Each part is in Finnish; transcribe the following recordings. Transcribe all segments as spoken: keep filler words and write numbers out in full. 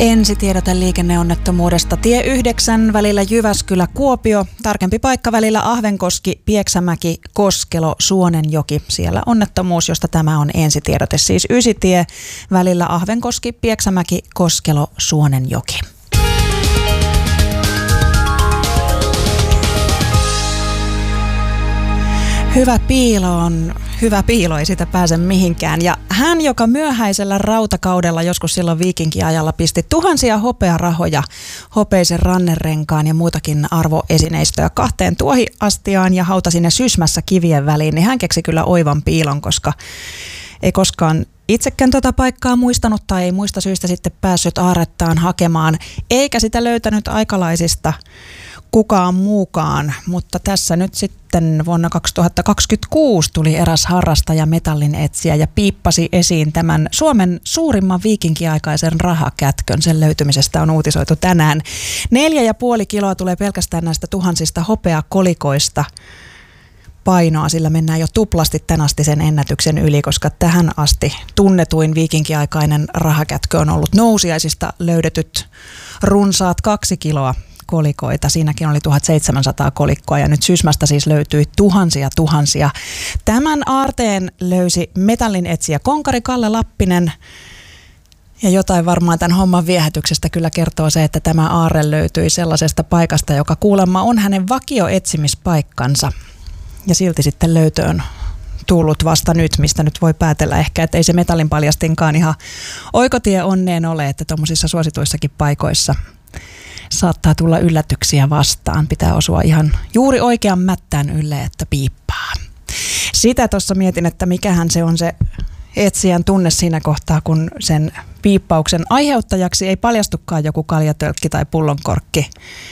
Ensitiedote liikenneonnettomuudesta. Tie yhdeksän välillä Jyväskylä-Kuopio. Tarkempi paikka välillä Ahvenkoski, Pieksämäki, Koskelo, Suonenjoki. Siellä onnettomuus, josta tämä on ensitiedote. Siis Ysitie välillä Ahvenkoski, Pieksämäki, Koskelo, Suonenjoki. Hyvä piilo on hyvä piilo, ei sitä pääse mihinkään. Ja hän, joka myöhäisellä rautakaudella joskus silloin viikinkiajalla pisti tuhansia hopearahoja, hopeisen rannerenkaan ja muutakin arvoesineistöä kahteen tuohiastiaan ja hautasi ne sysmässä kivien väliin, niin hän keksi kyllä oivan piilon, koska ei koskaan itsekään tuota paikkaa muistanut tai ei muista syistä sitten päässyt aarrettaan hakemaan, eikä sitä löytänyt aikalaisista kukaan muukaan, mutta tässä nyt sitten vuonna kaksituhattakaksikymmentäkuusi tuli eräs harrastaja metallin etsiä ja piippasi esiin tämän Suomen suurimman viikinkiaikaisen rahakätkön. Sen löytymisestä on uutisoitu tänään. Neljä ja puoli kiloa tulee pelkästään näistä tuhansista hopeakolikoista painoa, sillä mennään jo tuplasti tän asti sen ennätyksen yli, koska tähän asti tunnetuin viikinkiaikainen rahakätkö on ollut nousiaisista löydetyt runsaat kaksi kiloa kolikoita. Siinäkin oli tuhatseitsemänsataa kolikkoa ja nyt Sysmästä siis löytyi tuhansia tuhansia. Tämän aarteen löysi metallin etsijä konkari Kalle Lappinen. Ja jotain varmaan tämän homman viehätyksestä kyllä kertoo se, että tämä aarre löytyi sellaisesta paikasta, joka kuulemma on hänen vakioetsimispaikkansa. Ja silti sitten löytöön tullut vasta nyt, mistä nyt voi päätellä ehkä, että ei se metallin paljastinkaan ihan oikotie onneen ole, että tuommoisissa suosituissakin paikoissa saattaa tulla yllätyksiä vastaan. Pitää osua ihan juuri oikean mättään ylle, että piippaa. Sitä tuossa mietin, että mikähän se on se etsijän tunne siinä kohtaa, kun sen piippauksen aiheuttajaksi ei paljastukaan joku kaljatölkki tai pullonkorkki,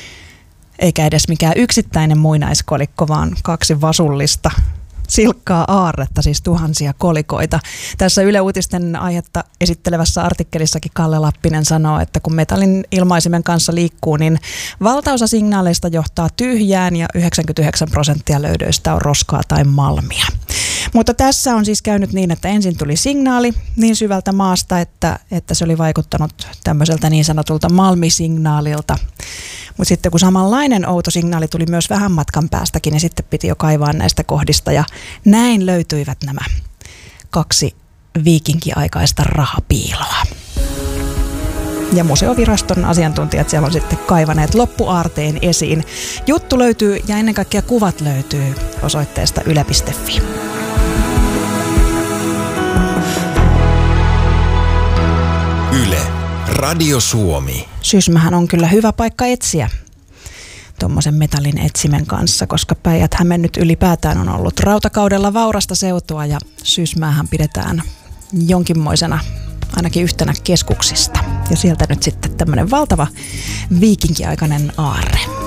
eikä edes mikään yksittäinen muinaiskolikko, vaan kaksi vasullista silkkaa aarretta, siis tuhansia kolikoita. Tässä Yle Uutisten aihetta esittelevässä artikkelissakin Kalle Lappinen sanoo, että kun metallin ilmaisimen kanssa liikkuu, niin valtaosa signaaleista johtaa tyhjään ja yhdeksänkymmentäyhdeksän prosenttia löydöistä on roskaa tai malmia. Mutta tässä on siis käynyt niin, että ensin tuli signaali niin syvältä maasta, että, että se oli vaikuttanut tämmöiseltä niin sanotulta malmisignaalilta. Mutta sitten kun samanlainen outo signaali tuli myös vähän matkan päästäkin, niin sitten piti jo kaivaa näistä kohdista. Ja näin löytyivät nämä kaksi viikinkiaikaista rahapiiloa. Ja museoviraston asiantuntijat siellä on sitten kaivaneet loppuaarteen esiin. Juttu löytyy ja ennen kaikkea kuvat löytyy osoitteesta yle piste fi. Yle, Radio Suomi. Sysmähän on kyllä hyvä paikka etsiä tuommoisen metallin etsimen kanssa, koska Päijät-Häme nyt ylipäätään on ollut rautakaudella vaurasta seutua ja Sysmäähän pidetään jonkinmoisena ainakin yhtenä keskuksista. Ja sieltä nyt sitten tämmöinen valtava viikinkiaikainen aarre.